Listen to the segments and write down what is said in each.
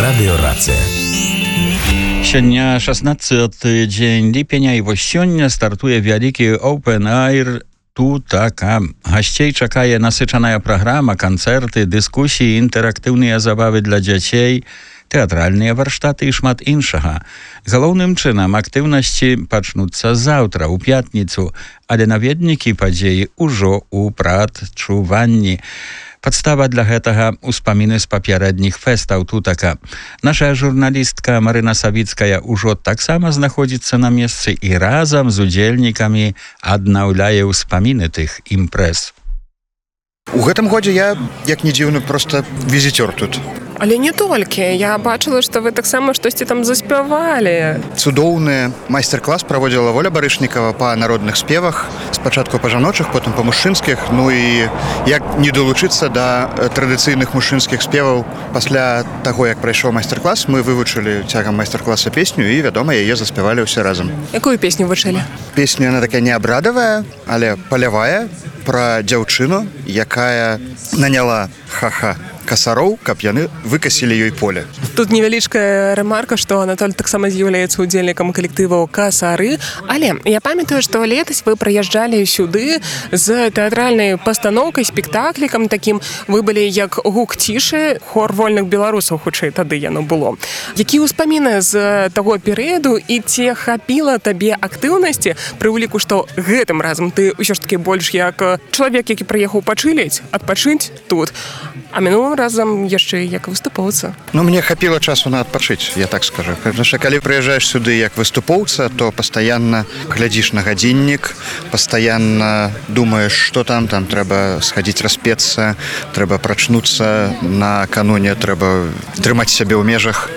Радыёрацыя. Сёння 16 дзень ліпеня, і вось сёння стартуе вялікі Open Air Тутака. Гасцей чакае насычаная праграма, канцэрты, дыскусіі, інтэрактыўныя забавы для дзяцей, тэатральныя варштаты і шмат іншага. Галоўным чынам актыўнасці пачнуцца заўтра, у пятніцу, але наведнікі падзеі ўжо ў прадчуванні. Падстава для гэтага ўспаміны з папярэдніх фэстаў Тутака. Наша журналістка Марына Савіцкая ўжо таксама знаходзіцца на месцы і разам з удзельнікамі аднаўляе ўспаміны тых імпрэз. У гэтым годзе я, як не дзіўна, проста візітёр тут. Але не толькі. Я бачыла, што вы таксама штосьці там заспявалі. Цудоўны майстар-клас праводзіла Воля Барышнікава па народных спевах. Спачатку па жаночых, потым па мужчынскіх. Ну і як не далучыцца да традыцыйных мужчынскіх спеваў. Пасля таго, як прайшоў майстар-клас, мы вывучылі цягам майстар-класа песню і, вядома, яе заспявалі ўсе разам. Якую песню вучылі? Песня, яна такая неабрадавая, але палявая, пра дзяўчыну, якая наняла ха-ха касароў, каб яны выкасілі ёй поле. Тут невялічкая ремарка, што Анатоль таксама з'яўляецца удзельнікам калектыву «Касары». Але я памятаю, што летась вы прыязджалі сюды з тэатральнай пастаноўкай, спектаклікам такім. Вы былі як гук цішы, хор вольных беларусаў, хутчэй тады яно было. Які ўспаміны з таго перыяду і ці хапіла табе актыўнасці пры ўліку, што гэтым разам ты ўсё ж такі больш як чалавек, які прыехаў пачыліць, адпачыць тут, а мінулым разам яшчэ як выступоўца. Ну, мне хапіла часу на адпачыць, я так скажу. Потому что калі прыязджаеш сюды як выступоўца, то пастаянна глядзіш на гадзіннік, пастаянна думаеш, што там трэба схадзіць распецца, трэба прачнуцца накануне, трэба трымаць сябе ў межах.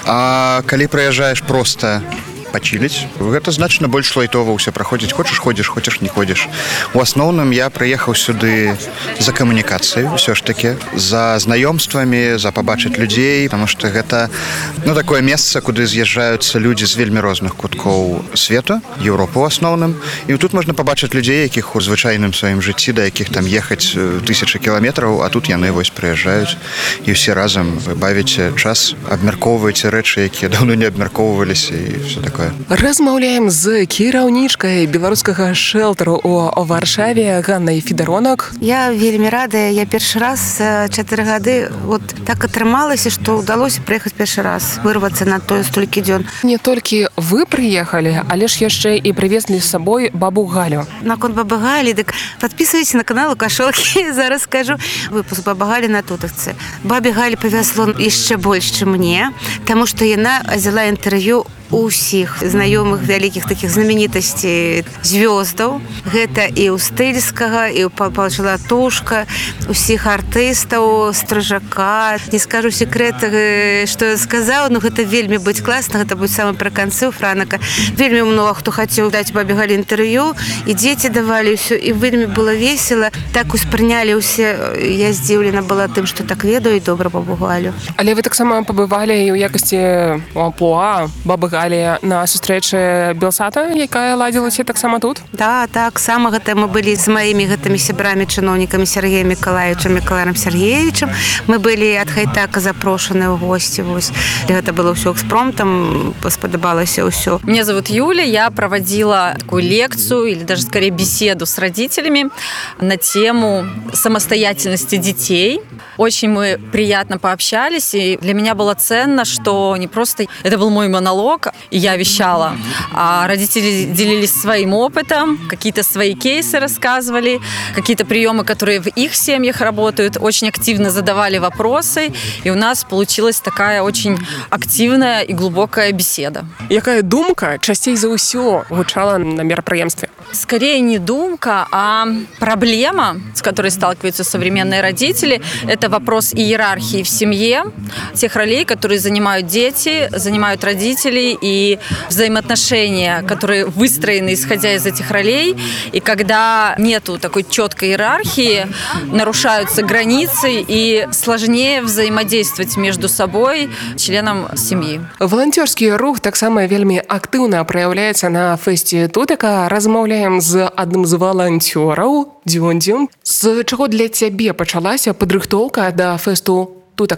А калі прыязджаеш проста пачыліць, гэта значна больш лайтова ўсё праходзіць. Хочаш ходзіш, хочаш не ходзіш. У асноўным я прыехаў сюды за камунікацыяй, ўсё ж такі, за знаёмствамі, за пабачыць людзей, потому што гэта такое месца, куды з'язджаюцца людзі з вельмі розных куткоў свету, Еўропы ў асноўным. І тут можна пабачыць людзей, якіх у звычайным сваім жыцці, да якіх там ехаць тысячы кіламетраў, а тут яны вось прыязджаюць і ўсе разам вы бавіце час, абмяркоўваеце рэчы, якія даўно не абмяркоўваліся і ўсё такое. Размаўляем з кіраўнічкай беларускага шэлтару ў Варшаве Ганнай Федаронак. Я вельмі радая. Я першы раз 4 гады так атрымалася, што ўдалося прыехаць першы раз, вырвацца на тое столькі дзён. Не толькі вы прыехалі, але ж яшчэ і прывезлі з сабой бабу Галю. Наконт бабы Галі, дык падпісвайце на канал Лукашоўкі, зараз скажу. Выпуск бабы Галі на Тутавцы. Бабе Галі павязло яшчэ больш, чым мне, таму што яна взяла інтэрв'ю усіх знаёмых вялікіх такіх знаменітасцей звёздаў. Гэта і ў Стыльскага, і ў Павла Чалатушка, усіх артыстаў, Стражака. Не скажу секрэт, што я сказаў, но гэта вельмі будзе класна, гэта будзе самы прыканцы ў Франака. Вельмі многа хто хацеў даць бабе Галі інтэрв'ю, і дзеці давалі ўсё, і вельмі было весела. Так успрынялі ўсе. Я здзіўлена была тым, што так ведаю і добра бабу Галю. Але вы таксама пабывалі і ў якасці амплуа бабы на сустрэчы Белсата, якая ладзілася таксама тут? Да, так, сама гэта мы былі з маімі гэтымі сябрамі, чыноўнікамі Сергеем Мікалаевичам, Мікалаем Сергеевичам. Мы былі ад Хайтака запрошаны ў госці. Гэта было ўсё экспромтам, спадабалася ўсё. Меня зовут Юля, я проводила такую лекцию, или даже скорее беседу с родителями на тему самостоятельности детей. Очень мы приятно пообщались, и для меня было ценно, что не просто это был мой монолог, и я вещала, а родители делились своим опытом, какие-то свои кейсы рассказывали, какие-то приемы, которые в их семьях работают, очень активно задавали вопросы, и у нас получилась такая очень активная и глубокая беседа. Якая думка часцей за ўсё гучала на мерапрыемстве? Скорее не думка, а проблема, с которой сталкиваются современные родители, это вопрос иерархии в семье, тех ролей, которые занимают дети, занимают родители, и взаимоотношения, которые выстроены исходя из этих ролей. И когда нету такой четкой иерархии, нарушаются границы и сложнее взаимодействовать между собой членам семьи. Волонтерский рух таксама вельмі актыўна праяўляецца на фэсце Тутака. Размаўляем з адным з валанцёраў, Дзёндзем. З чаго для цябе пачалася падрыхтоўка да фэсту Тутака?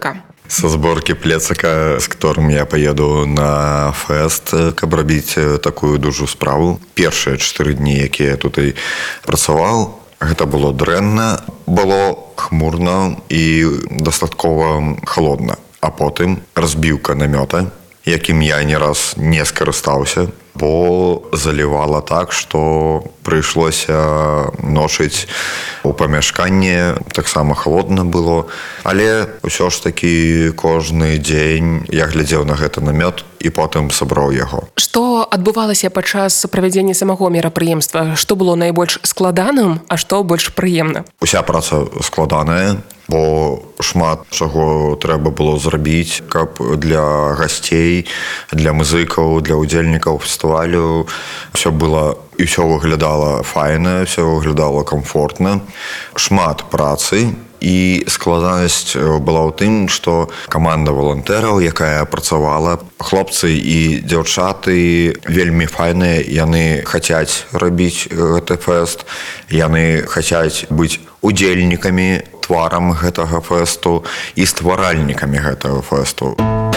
со сборки плецака, с которым я поеду на фест, каб рабіць такую дужу справу. Першыя 4 дні, які я тут працаваў, гэта было дрэнна, было хмурна і дастаткова холодна. А потым разбіўка намёта, якім я ні раз не скарыстаўся, бо залівала так, што прыйшлося ношыць у памяшканні, таксама холодна было. Але ўсё ж такі кожны дзень я глядзеў на гэты намёт і потым сабраў яго. Што адбывалася падчас правядзення самого мерапрыемства? Што было найбольш складаным, а што больш прыемна? Уся праца складаная, бо шмат чаго трэба было зрабіць, каб для гасцей, для музыкаў, для удзельнікаў фестывалю все было і все выглядала файна, все выглядала комфортна. Шмат працы. І складанасць была ў тым, што каманда валантэраў, якая працавала, хлопцы і дзяўчаты вельмі файныя, яны хацяць рабіць гэты фэст, яны хацяць быць удзельнікамі, тварам гэтага фэсту і стваральнікамі гэтага фэсту.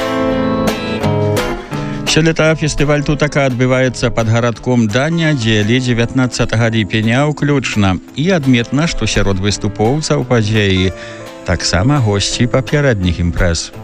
Сёлета фестываль «Тутака» адбываецца пад гарадком да нядзелі 19 ліпеня ўключна. І адметна, што сярод выступоўцаў падзеі таксама госці папярэдніх імпрэз.